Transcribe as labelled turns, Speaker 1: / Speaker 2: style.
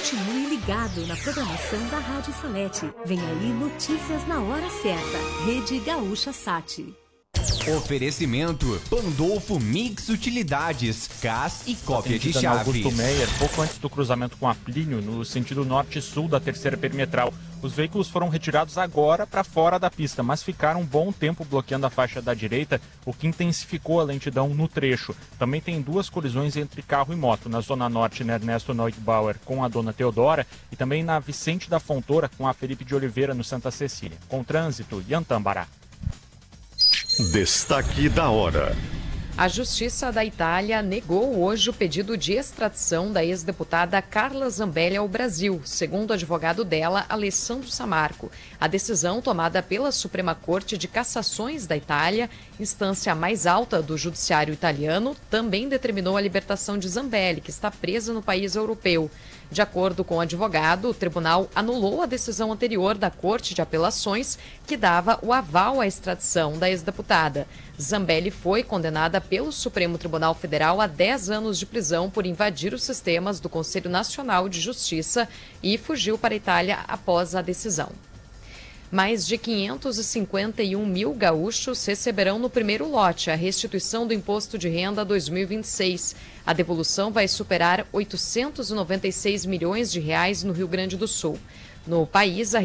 Speaker 1: Continue ligado na programação da Rádio Salete. Vem aí notícias na hora certa. Rede Gaúcha Sat.
Speaker 2: Oferecimento Pandolfo Mix Utilidades, CAS e cópia de chaves.
Speaker 3: Augusto Meyer, pouco antes do cruzamento com a Plínio, no sentido norte-sul da terceira perimetral. Os veículos foram retirados agora para fora da pista, mas ficaram um bom tempo bloqueando a faixa da direita, o que intensificou a lentidão no trecho. Também tem duas colisões entre carro e moto, na zona norte na Ernesto Neugbauer com a Dona Teodora e também na Vicente da Fontoura com a Felipe de Oliveira no Santa Cecília. Com trânsito, Yantambará.
Speaker 4: Destaque da hora.
Speaker 5: A Justiça da Itália negou hoje o pedido de extradição da ex-deputada Carla Zambelli ao Brasil, segundo o advogado dela, Alessandro Samarco. A decisão, tomada pela Suprema Corte de Cassações da Itália, instância mais alta do judiciário italiano, também determinou a libertação de Zambelli, que está presa no país europeu. De acordo com o advogado, o tribunal anulou a decisão anterior da Corte de Apelações, que dava o aval à extradição da ex-deputada. Zambelli foi condenada pelo Supremo Tribunal Federal a 10 anos de prisão por invadir os sistemas do Conselho Nacional de Justiça e fugiu para a Itália após a decisão. Mais de 551 mil gaúchos receberão no primeiro lote a restituição do Imposto de Renda 2026. A devolução vai superar 896 milhões de reais no Rio Grande do Sul. No país, a